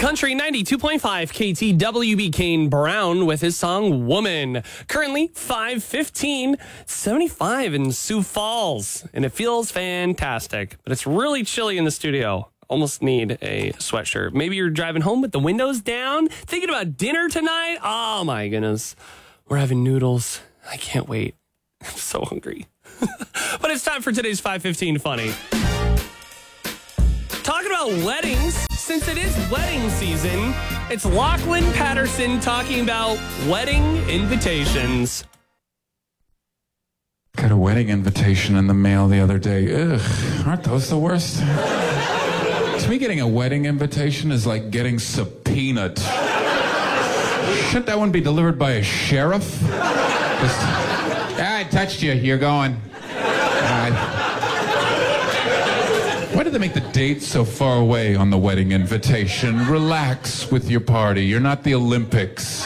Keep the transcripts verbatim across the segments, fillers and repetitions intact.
Country ninety-two point five K T W B. Kane Brown with his song Woman. Currently five fifteen, seventy-five in Sioux Falls. And it feels fantastic. But it's really chilly in the studio. Almost need a sweatshirt. Maybe you're driving home with the windows down, thinking about dinner tonight. Oh my goodness. We're having noodles. I can't wait. I'm so hungry. But it's time for today's five fifteen Funny. Talking about weddings, since it is wedding season, it's Lachlan Patterson talking about wedding invitations. Got a wedding invitation in the mail the other day. Ugh, aren't those the worst? To me, getting a wedding invitation is like getting subpoenaed. Shouldn't that one be delivered by a sheriff? Just, ah, I touched you. You're going. Uh, Why did they make the date so far away on the wedding invitation? Relax with your party. You're not the Olympics.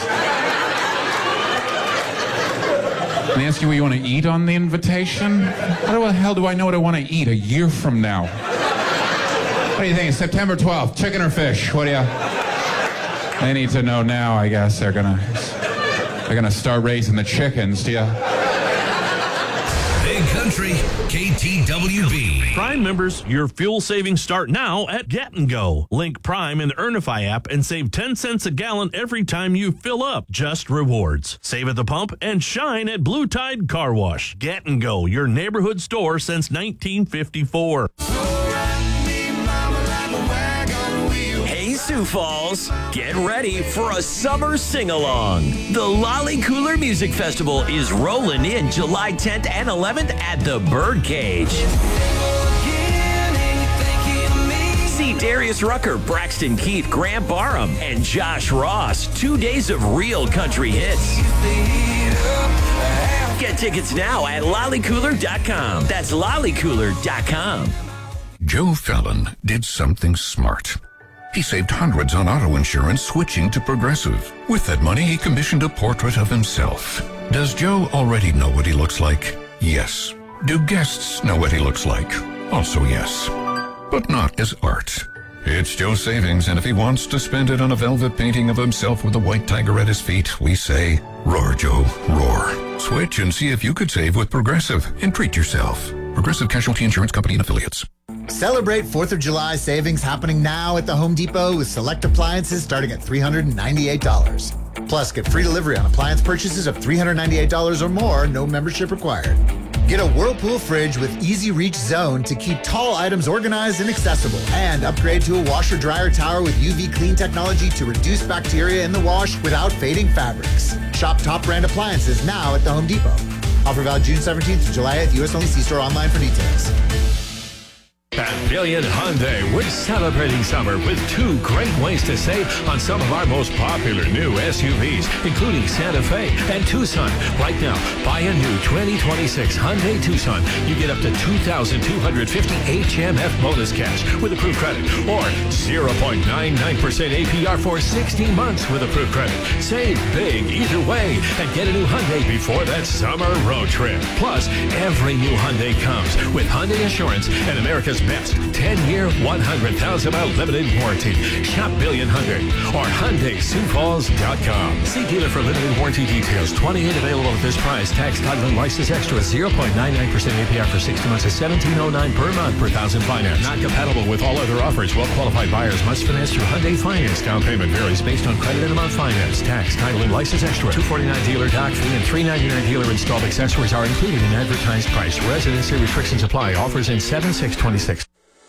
And they ask you what you want to eat on the invitation? How the hell do I know what I want to eat a year from now? What do you think? September twelfth, chicken or fish? What do you... They need to know now, I guess. They're gonna... They're gonna start raising the chickens, do you? Big Country, K T W B. Prime members, your fuel savings start now at Get and Go. Link Prime in the Earnify app and save ten cents a gallon every time you fill up. Just rewards. Save at the pump and shine at Blue Tide Car Wash. Get and Go, your neighborhood store since nineteen fifty-four. Sioux Falls, get ready for a summer sing-along. The Lolly Cooler Music Festival is rolling in July tenth and eleventh at the Birdcage. See Darius Rucker, Braxton Keith, Grant Barham, and Josh Ross. Two days of real country hits. Get tickets now at lolly cooler dot com. That's lolly cooler dot com. Joe Fallon did something smart. He saved hundreds on auto insurance switching to Progressive. With that money, he commissioned a portrait of himself. Does Joe already know what he looks like? Yes. Do guests know what he looks like? Also yes. But not as art. It's Joe's savings, and if he wants to spend it on a velvet painting of himself with a white tiger at his feet, we say, roar, Joe, roar. Switch and see if you could save with Progressive and treat yourself. Progressive Casualty Insurance Company and Affiliates. Celebrate fourth of July savings happening now at the Home Depot with select appliances starting at three hundred ninety-eight dollars. Plus, get free delivery on appliance purchases of three hundred ninety-eight dollars or more, no membership required. Get a Whirlpool fridge with Easy Reach Zone to keep tall items organized and accessible. And upgrade to a washer-dryer tower with U V clean technology to reduce bacteria in the wash without fading fabrics. Shop top brand appliances now at the Home Depot. Offer valid June seventeenth to July eighth. U S only. See store online for details. Pavilion Hyundai, we're celebrating summer with two great ways to save on some of our most popular new S U Vs, including Santa Fe and Tucson. Right now, buy a new twenty twenty-six Hyundai Tucson. You get up to two thousand two hundred fifty H M F bonus cash with approved credit, or zero point nine nine percent A P R for sixty months with approved credit. Save big either way and get a new Hyundai before that summer road trip. Plus, every new Hyundai comes with Hyundai Assurance and America's best ten-year, one hundred thousand mile limited warranty. Shop Billion Hyundai or Hyundai Sioux Falls dot com. See dealer for limited warranty details. twenty-eight available at this price. Tax, title, and license extra. zero point nine nine percent A P R for sixty months is seventeen oh nine per month per thousand finance. Not compatible with all other offers. Well-qualified buyers must finance through Hyundai Finance. Down payment varies based on credit and amount finance. Tax, title, and license extra. two forty-nine dealer doc fee and three ninety-nine dealer installed accessories are included in advertised price. Residency restrictions apply. Offers in seven six twenty-six.